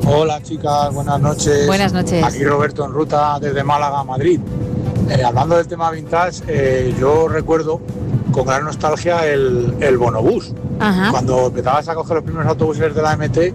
Hola chicas, buenas noches. Buenas noches. Aquí Roberto en ruta desde Málaga a Madrid. Hablando del tema vintage, yo recuerdo con gran nostalgia el bonobús. Ajá. Cuando empezabas a coger los primeros autobuses de la MT,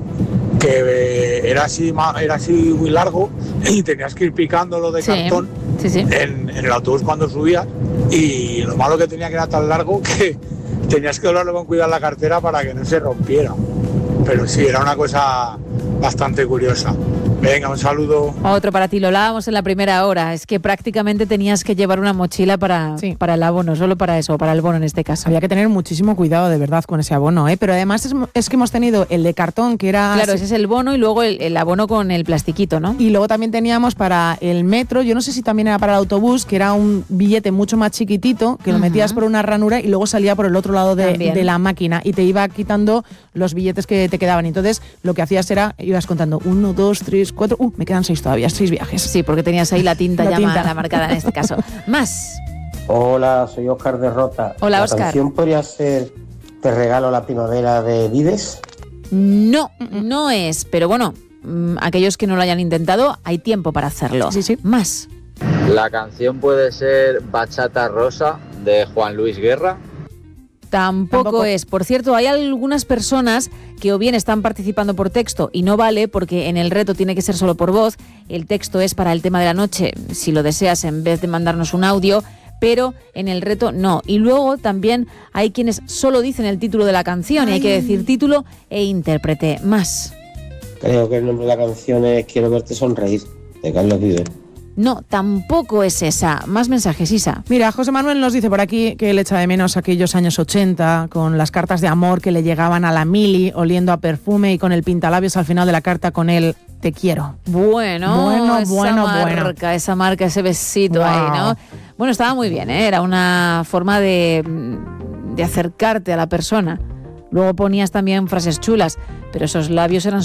que era así muy largo y tenías que ir picándolo de cartón en el autobús cuando subías, y lo malo que tenía que era tan largo que tenías que doblarlo con cuidado la cartera para que no se rompiera. Pero sí, era una cosa bastante curiosa. Venga, un saludo. Otro para ti, lo hablábamos en la primera hora. Es que prácticamente tenías que llevar una mochila para el abono, solo para eso, para el bono en este caso. Había que tener muchísimo cuidado de verdad con ese abono, ¿eh? Pero además es que hemos tenido el de cartón, que era... Claro, ese es el bono, y luego el abono con el plastiquito, ¿no? Y luego también teníamos para el metro, yo no sé si también era para el autobús, que era un billete mucho más chiquitito, que lo metías por una ranura y luego salía por el otro lado de la máquina y te iba quitando los billetes que te quedaban. Entonces lo que hacías era, ibas contando 1, 2, 3, 4, me quedan 6 todavía, 6 viajes. Sí, porque tenías ahí la tinta la marcada en este caso. Más. Hola, soy Óscar de Rota. Hola, Óscar. ¿La canción podría ser Te regalo la primavera de Vides? No, no es, pero bueno, aquellos que no lo hayan intentado, hay tiempo para hacerlo. Sí. Más. La canción puede ser Bachata Rosa de Juan Luis Guerra. Tampoco es. Por cierto, hay algunas personas que o bien están participando por texto y no vale, porque en el reto tiene que ser solo por voz. El texto es para el tema de la noche, si lo deseas, en vez de mandarnos un audio, pero en el reto no. Y luego también hay quienes solo dicen el título de la canción y hay que decir título e intérprete. Más. Creo que el nombre de la canción es Quiero verte sonreír, de Carlos Vives. No, tampoco es esa. Más mensajes, Isa. Mira, José Manuel nos dice por aquí que él echa de menos aquellos años 80, con las cartas de amor que le llegaban a la mili, oliendo a perfume, y con el pintalabios al final de la carta con el te quiero. Bueno, esa marca, ese besito ahí, ¿no? Bueno, estaba muy bien, ¿eh? Era una forma de acercarte a la persona. Luego ponías también frases chulas, pero esos labios eran